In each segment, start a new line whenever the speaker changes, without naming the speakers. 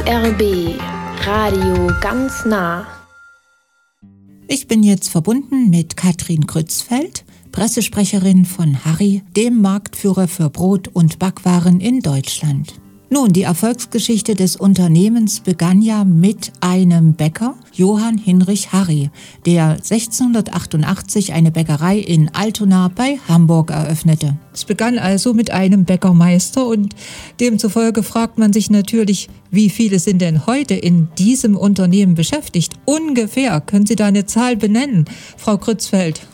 RBB Radio ganz nah.
Ich bin jetzt verbunden mit Katrin Krützfeld, Pressesprecherin von Harry, dem Marktführer für Brot- und Backwaren in Deutschland. Nun, die Erfolgsgeschichte des Unternehmens begann ja mit einem Bäcker, Johann Hinrich Harry, der 1688 eine Bäckerei in Altona bei Hamburg eröffnete. Es begann also mit einem Bäckermeister und demzufolge fragt man sich natürlich, wie viele sind denn heute in diesem Unternehmen beschäftigt? Ungefähr. Können Sie da eine Zahl benennen, Frau Krützfeld?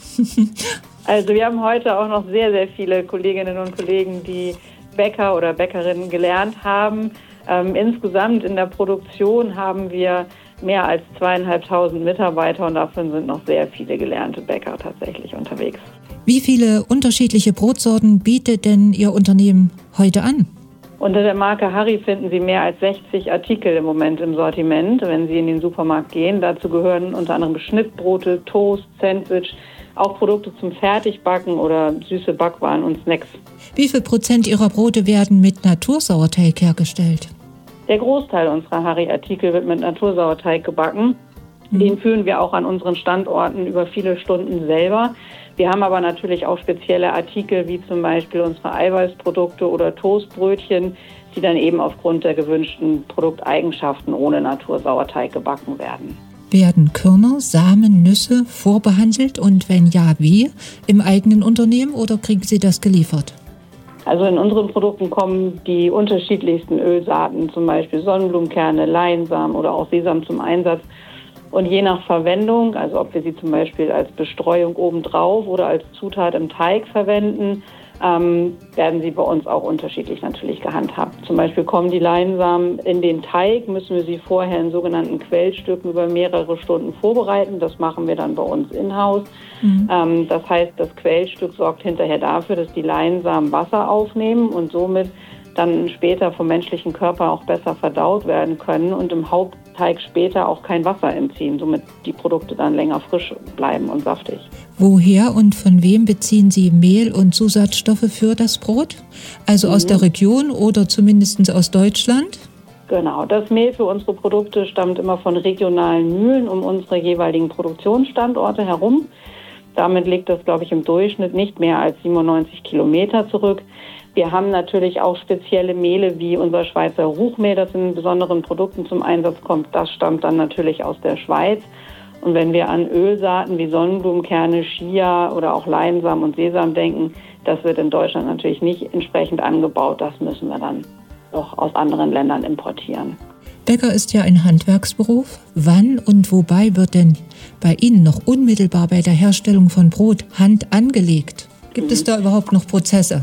Also wir haben heute auch noch sehr, sehr viele Kolleginnen und Kollegen, die Bäcker oder Bäckerinnen gelernt haben. Insgesamt in der Produktion haben wir mehr als 2.500 Mitarbeiter und davon sind noch sehr viele gelernte Bäcker tatsächlich unterwegs.
Wie viele unterschiedliche Brotsorten bietet denn Ihr Unternehmen heute an?
Unter der Marke Harry finden Sie mehr als 60 Artikel im Moment im Sortiment, wenn Sie in den Supermarkt gehen. Dazu gehören unter anderem Schnittbrote, Toast, Sandwich, auch Produkte zum Fertigbacken oder süße Backwaren und Snacks.
Wie viel Prozent Ihrer Brote werden mit Natursauerteig hergestellt?
Der Großteil unserer Harry-Artikel wird mit Natursauerteig gebacken. Den führen wir auch an unseren Standorten über viele Stunden selber. Wir haben aber natürlich auch spezielle Artikel, wie zum Beispiel unsere Eiweißprodukte oder Toastbrötchen, die dann eben aufgrund der gewünschten Produkteigenschaften ohne Natursauerteig gebacken werden.
Werden Körner, Samen, Nüsse vorbehandelt und wenn ja, wie? Im eigenen Unternehmen oder kriegen Sie das geliefert?
Also in unseren Produkten kommen die unterschiedlichsten Ölsaaten, zum Beispiel Sonnenblumenkerne, Leinsamen oder auch Sesam zum Einsatz. Und je nach Verwendung, also ob wir sie zum Beispiel als Bestreuung obendrauf oder als Zutat im Teig verwenden, werden sie bei uns auch unterschiedlich natürlich gehandhabt. Zum Beispiel kommen die Leinsamen in den Teig, müssen wir sie vorher in sogenannten Quellstücken über mehrere Stunden vorbereiten. Das machen wir dann bei uns in-house. Das heißt, das Quellstück sorgt hinterher dafür, dass die Leinsamen Wasser aufnehmen und somit dann später vom menschlichen Körper auch besser verdaut werden können und im Hauptteig später auch kein Wasser entziehen, somit die Produkte dann länger frisch bleiben und saftig.
Woher und von wem beziehen Sie Mehl und Zusatzstoffe für das Brot? Also aus der Region oder zumindest aus Deutschland?
Genau, das Mehl für unsere Produkte stammt immer von regionalen Mühlen um unsere jeweiligen Produktionsstandorte herum. Damit liegt das, glaube ich, im Durchschnitt nicht mehr als 97 Kilometer zurück. Wir haben natürlich auch spezielle Mehle wie unser Schweizer Ruchmehl, das in besonderen Produkten zum Einsatz kommt. Das stammt dann natürlich aus der Schweiz. Und wenn wir an Ölsaaten wie Sonnenblumenkerne, Chia oder auch Leinsamen und Sesam denken, das wird in Deutschland natürlich nicht entsprechend angebaut. Das müssen wir dann doch aus anderen Ländern importieren.
Bäcker ist ja ein Handwerksberuf. Wann und wobei wird denn bei Ihnen noch unmittelbar bei der Herstellung von Brot Hand angelegt? Gibt es da überhaupt noch Prozesse?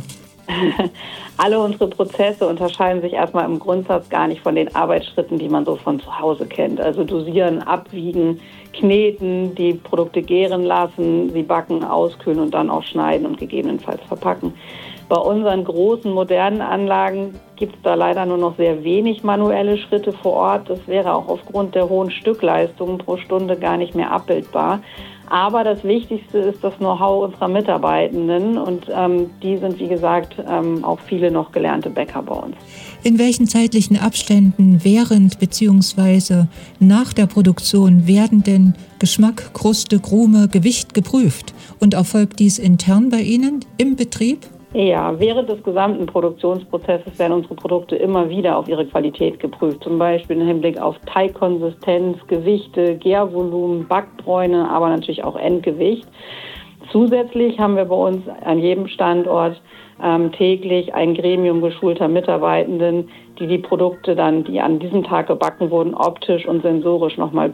Alle unsere Prozesse unterscheiden sich erstmal im Grundsatz gar nicht von den Arbeitsschritten, die man so von zu Hause kennt. Also dosieren, abwiegen, kneten, die Produkte gären lassen, sie backen, auskühlen und dann auch schneiden und gegebenenfalls verpacken. Bei unseren großen, modernen Anlagen gibt es da leider nur noch sehr wenig manuelle Schritte vor Ort. Das wäre auch aufgrund der hohen Stückleistungen pro Stunde gar nicht mehr abbildbar. Aber das Wichtigste ist das Know-how unserer Mitarbeitenden und die sind, wie gesagt, auch viele noch gelernte Bäcker bei uns.
In welchen zeitlichen Abständen während bzw. nach der Produktion werden denn Geschmack, Kruste, Krume, Gewicht geprüft? Und erfolgt dies intern bei Ihnen im Betrieb?
Ja, während des gesamten Produktionsprozesses werden unsere Produkte immer wieder auf ihre Qualität geprüft. Zum Beispiel im Hinblick auf Teigkonsistenz, Gewichte, Gärvolumen, Backbräune, aber natürlich auch Endgewicht. Zusätzlich haben wir bei uns an jedem Standort täglich ein Gremium geschulter Mitarbeitenden, die die Produkte dann, die an diesem Tag gebacken wurden, optisch und sensorisch nochmal